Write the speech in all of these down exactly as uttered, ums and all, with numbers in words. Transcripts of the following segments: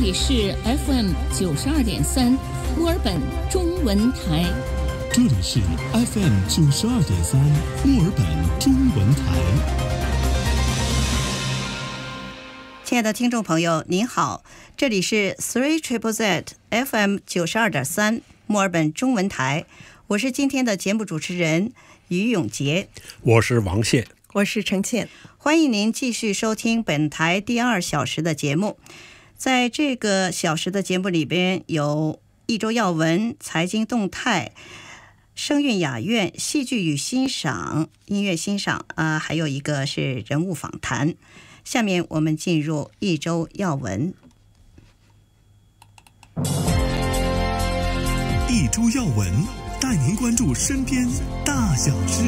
里是 F M 九十二点三墨尔本中文台。 这里是 F M 九十二点三墨尔本中文台。 亲爱的听众朋友，您好，这里是 Three Triple Z F M 九十二点三墨尔本中文台，我是今天的节目主持人于永杰， 我是王宪， 我是陈倩， 欢迎您继续收听本台第二小时的节目。在这个小时的节目里边，有一周要闻、财经动态、声韵雅苑、戏剧与欣赏、音乐欣赏啊、呃，还有一个是人物访谈。下面我们进入一周要闻。 一周要闻，带您关注身边大小事。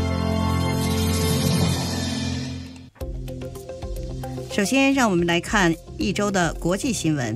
首先让我们来看一周的国际新闻。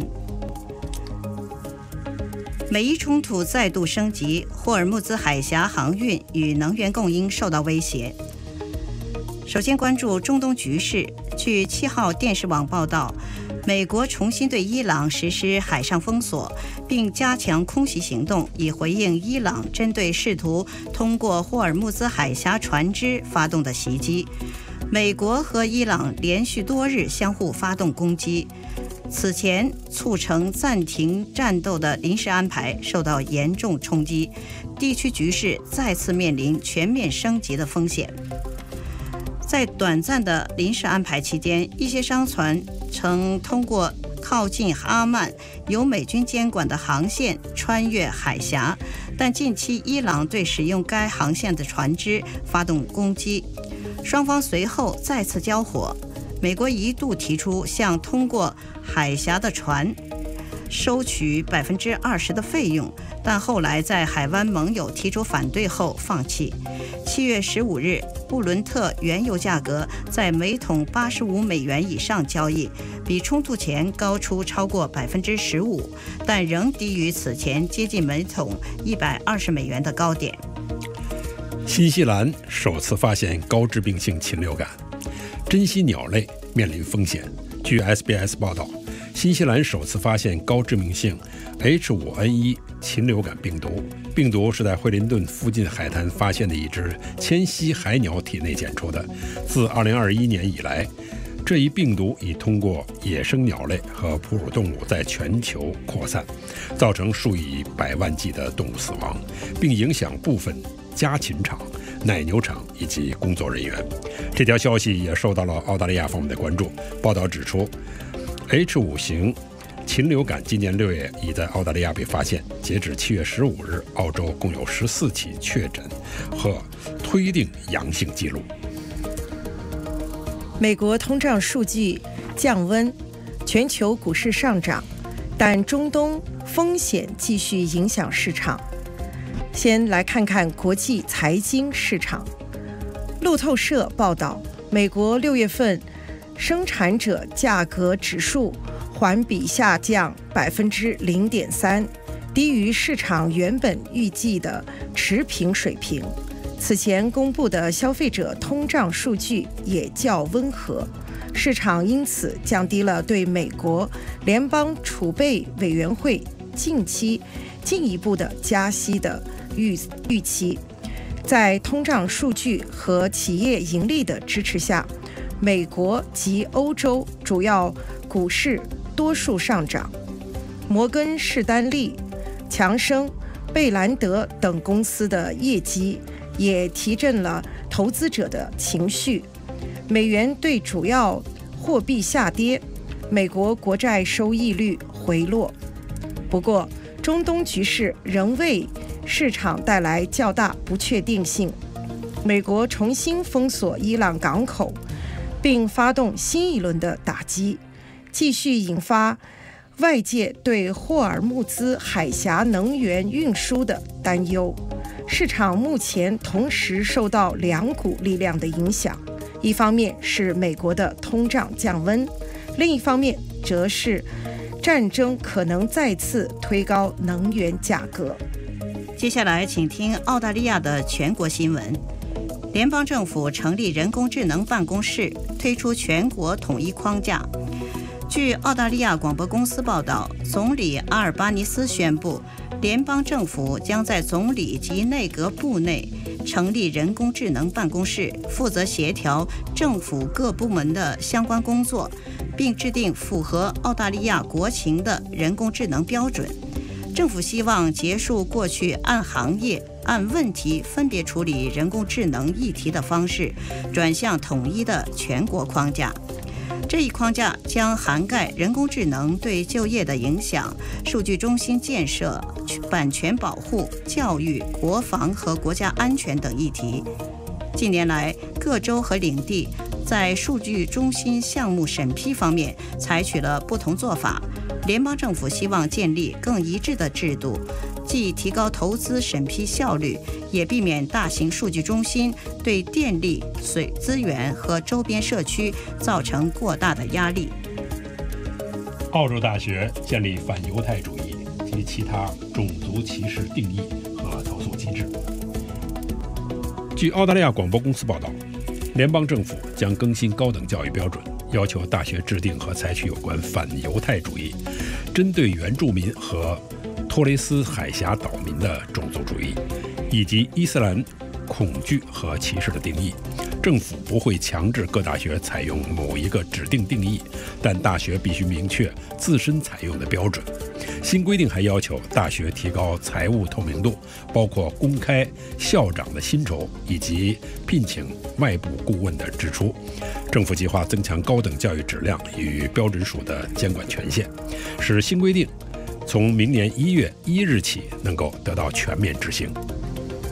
美伊冲突再度升级，霍尔木兹海峡航运与能源供应受到威胁。首先关注中东局势。据七号电视网报道，美国重新对伊朗实施海上封锁，并加强空袭行动，以回应伊朗针对试图通过霍尔木兹海峡船只发动的袭击。美国和伊朗连续多日相互发动攻击，此前促成暂停战斗的临时安排受到严重冲击，地区局势再次面临全面升级的风险。在短暂的临时安排期间，一些商船曾通过靠近阿曼由美军监管的航线穿越海峡，但近期伊朗对使用该航线的船只发动攻击，双方随后再次交火。美国一度提出向通过海峡的船收取百分之二十的费用，但后来在海湾盟友提出反对后放弃。七月十五日，布伦特原油价格在每桶八十五美元以上交易，比冲突前高出超过百分之十五，但仍低于此前接近每桶一百二十美元的高点。 新西兰首次发现高致病性禽流感，珍稀鸟类面临风险。据 S B S 报道，新西兰首次发现高致命性 H 五 N 一 禽流感病毒，病毒是在惠灵顿附近海滩发现的一只迁徙海鸟体内检出的。自二零二一年以来，这一病毒已通过野生鸟类和哺乳动物在全球扩散，造成数以百万计的动物死亡，并影响部分家禽场、奶牛场以及工作人员。这条消息也受到了澳大利亚方面的关注。报道指出， H 五 型禽流感今年六月已在澳大利亚被发现，截止七月十五日，澳洲共有十四起确诊和推定阳性记录。 美国通胀数据降温，全球股市上涨，但中东风险继续影响市场。先来看看国际财经市场。路透社报道，美国六月份生产者价格指数环比下降百分之零点三，低于市场原本预计的持平水平。此前公布的消费者通胀数据也较温和，市场因此降低了对美国联邦储备委员会近期进一步的加息的预预期。在通胀数据和企业盈利的支持下，美国及欧洲主要股市多数上涨。摩根士丹利、强生、贝兰德等公司的业绩也提振了投资者的情绪。美元对主要货币下跌，美国国债收益率回落。不过，中东局势仍为市场带来较大不确定性。美国重新封锁伊朗港口，并发动新一轮的打击，继续引发外界对霍尔木兹海峡能源运输的担忧。市场目前同时受到两股力量的影响，一方面是美国的通胀降温，另一方面则是战争可能再次推高能源价格。 接下来请听澳大利亚的全国新闻。联邦政府成立人工智能办公室，推出全国统一框架。 据澳大利亚广播公司报道，总理阿尔巴尼斯宣布，联邦政府将在总理及内阁部内成立人工智能办公室，负责协调政府各部门的相关工作，并制定符合澳大利亚国情的人工智能标准。政府希望结束过去按行业、按问题分别处理人工智能议题的方式，转向统一的全国框架。这一框架将涵盖人工智能对就业的影响、数据中心建设、版权保护、教育、国防和国家安全等议题。近年来，各州和领地在数据中心项目审批方面采取了不同做法。联邦政府希望建立更一致的制度，既提高投资审批效率，也避免大型数据中心对电力、水资源和周边社区造成过大的压力。 澳洲大学建立反犹太主义及其他种族歧视定义和投诉机制。据澳大利亚广播公司报道，联邦政府将更新高等教育标准，要求大学制定和采取有关反犹太主义、针对原住民和托雷斯海峡岛民的种族主义，以及伊斯兰恐惧和歧视的定义。政府不会强制各大学采用某一个指定定义，但大学必须明确自身采用的标准。新规定还要求大学提高财务透明度，包括公开校长的薪酬以及聘请外部顾问的支出。政府计划增强高等教育质量与标准署的监管权限，使新规定从明年一月一日起能够得到全面执行。